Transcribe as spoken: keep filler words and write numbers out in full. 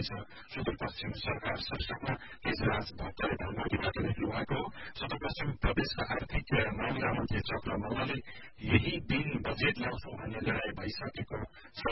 रहेछ। सुदूरपश्चिम सरकार शीर्षकमा तेजराज भट्टले धनगढ़ीबाट लेख्नु भएको हो। सुदूरपश्चिम प्रदेशका आर्थिक मामिला मन्त्री चक्र मल्लले यही दिन बजेट ल्याउँछौ भन्ने लडाई भइसकेको छ।